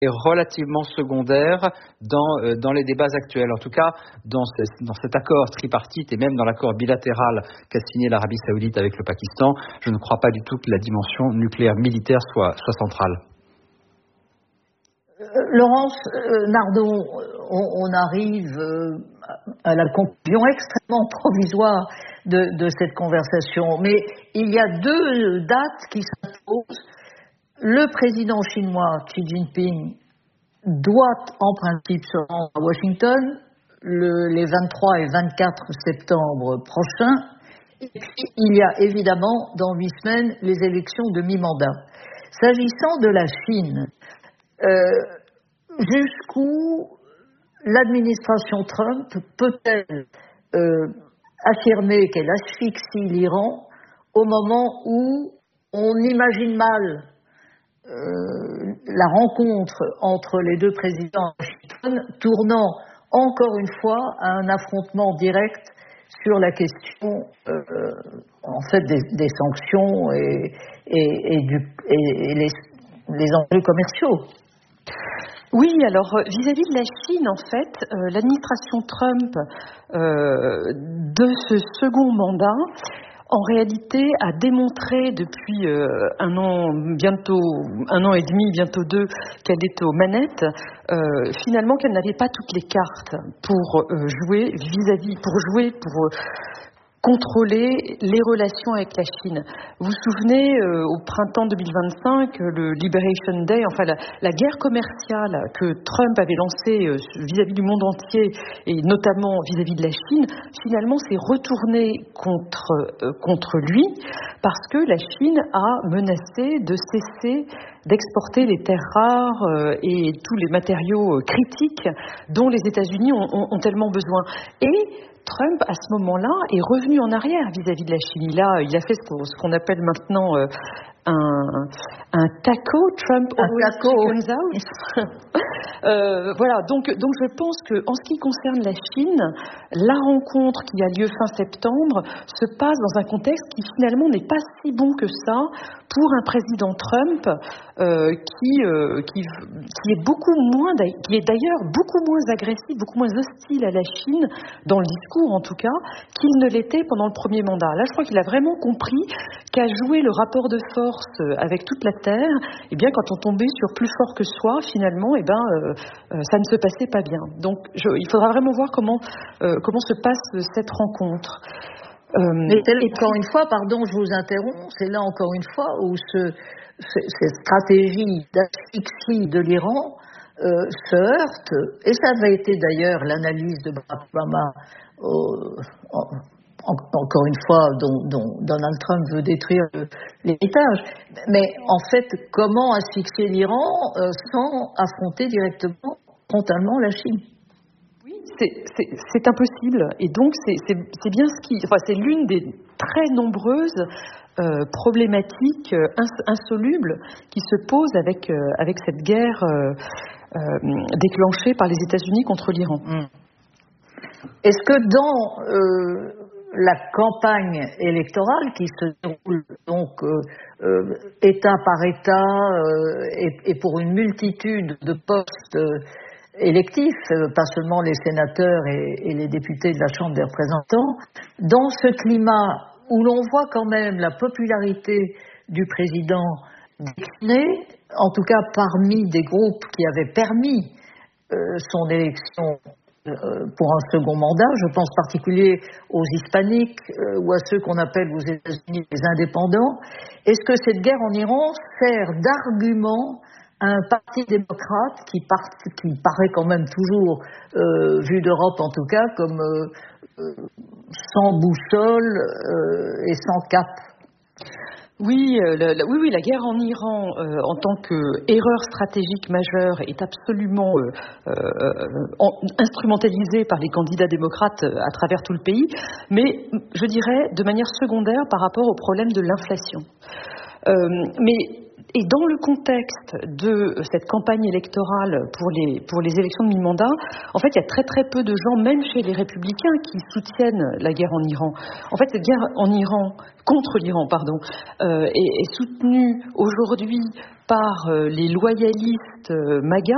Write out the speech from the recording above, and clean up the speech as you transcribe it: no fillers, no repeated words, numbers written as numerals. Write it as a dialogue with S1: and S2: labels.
S1: est relativement secondaire dans les débats actuels. En tout cas, dans cet accord tripartite et même dans l'accord bilatéral qu'a signé l'Arabie Saoudite avec le Pakistan, je ne crois pas du tout que la dimension nucléaire militaire soit centrale.
S2: Laurence Nardon, on arrive à la conclusion extrêmement provisoire de cette conversation, mais il y a deux dates qui s'imposent. Le président chinois Xi Jinping doit en principe se rendre à Washington les 23 et 24 septembre prochains. Et puis, il y a évidemment dans 8 semaines les élections de mi-mandat. S'agissant de la Chine, jusqu'où l'administration Trump peut-elle affirmer qu'elle asphyxie l'Iran au moment où on imagine mal la rencontre entre les deux présidents à Washington tournant encore une fois à un affrontement direct sur la question en fait des sanctions et les enjeux commerciaux.
S3: Oui, alors vis-à-vis de la Chine, en fait, l'administration Trump de ce second mandat, en réalité, a démontré depuis un an et demi, bientôt 2, qu'elle est aux manettes, finalement qu'elle n'avait pas toutes les cartes pour jouer contrôler les relations avec la Chine. Vous vous souvenez, au printemps 2025, le Liberation Day, enfin la guerre commerciale que Trump avait lancée vis-à-vis du monde entier, et notamment vis-à-vis de la Chine, finalement s'est retournée contre lui, parce que la Chine a menacé de cesser d'exporter les terres rares et tous les matériaux critiques dont les États-Unis ont tellement besoin. Et Trump, à ce moment-là, est revenu en arrière vis-à-vis de la Chine. Il a fait ce qu'on appelle maintenant un taco. Trump always chickens out. Voilà, donc je pense que en ce qui concerne la Chine, la rencontre qui a lieu fin septembre se passe dans un contexte qui finalement n'est pas si bon que ça pour un président Trump qui est d'ailleurs beaucoup moins agressif, beaucoup moins hostile à la Chine dans le discours en tout cas qu'il ne l'était pendant le premier mandat. Là, je crois qu'il a vraiment compris qu'à jouer le rapport de force avec toute la terre, eh bien quand on tombait sur plus fort que soi, finalement, ça ne se passait pas bien. Donc, il faudra vraiment voir comment se passe cette rencontre.
S2: Encore une fois, pardon, je vous interromps, c'est là encore une fois où cette stratégie d'asphyxie de l'Iran se heurte, et ça avait été d'ailleurs l'analyse de Barack Obama, encore une fois, dont Donald Trump veut détruire l'héritage. Mais en fait, comment asphyxier l'Iran sans affronter directement, frontalement la Chine ?
S3: C'est impossible, et donc c'est bien c'est l'une des très nombreuses problématiques insolubles qui se posent avec cette guerre déclenchée par les États-Unis contre l'Iran.
S2: Est-ce que dans la campagne électorale qui se déroule donc État par État et pour une multitude de postes électifs, pas seulement les sénateurs et les députés de la Chambre des représentants, dans ce climat où l'on voit quand même la popularité du président décliner, en tout cas parmi des groupes qui avaient permis son élection pour un second mandat, je pense en particulier aux hispaniques ou à ceux qu'on appelle aux États-Unis les indépendants. Est-ce que cette guerre en Iran sert d'argument un parti démocrate qui paraît quand même toujours, vu d'Europe en tout cas, comme sans boussole et sans cap?
S3: Oui, la guerre en Iran, en tant qu'erreur stratégique majeure, est absolument instrumentalisée par les candidats démocrates à travers tout le pays, mais je dirais de manière secondaire par rapport au problème de l'inflation. Et dans le contexte de cette campagne électorale pour les élections de mi-mandat, en fait, il y a très très peu de gens, même chez les républicains, qui soutiennent la guerre en Iran. En fait, cette guerre contre l'Iran, est soutenue aujourd'hui par les loyalistes MAGA,